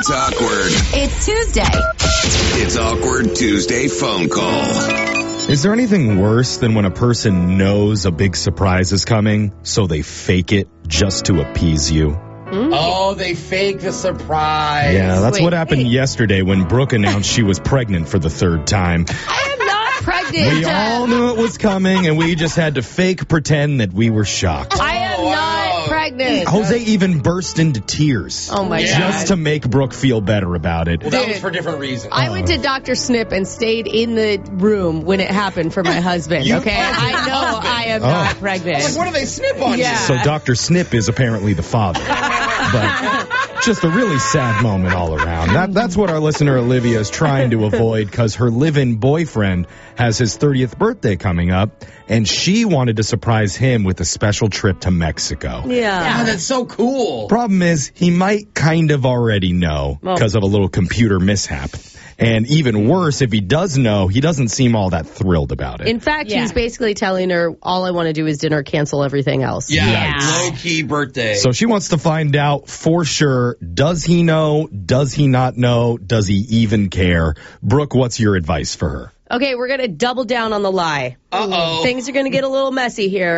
It's awkward. It's Tuesday. It's Awkward Tuesday phone call. Is there anything worse than when a person knows a big surprise is coming, so they fake it just to appease you? Oh, they fake the surprise. Yeah, that's Wait, what happened wait. yesterday when Brooke announced she was pregnant for the third time. I am not pregnant. We all knew it was coming, and we just had to fake pretend that we were shocked. I am not pregnant. Jose even burst into tears. Oh, my God. Just to make Brooke feel better about it. Well, that was for different reasons. I went to Dr. Snip and stayed in the room when it happened for my husband, You okay? fucking I know husband. I am not pregnant. Like, what do they snip on Yeah. you? So Dr. Snip is apparently the father. But just a really sad moment all around. That's what our listener Olivia is trying to avoid because her live-in boyfriend has his 30th birthday coming up, and she wanted to surprise him with a special trip to Mexico. Yeah. God, that's so cool. Problem is, he might kind of already know because of a little computer mishap. And even worse, if he does know, he doesn't seem all that thrilled about it. In fact, he's basically telling her, all I want to do is dinner, cancel everything else. Yeah, low-key birthday. So she wants to find out for sure, does he know? Does he not know? Does he even care? Brooke, what's your advice for her? Okay, we're going to double down on the lie. Uh-oh. Things are going to get a little messy here.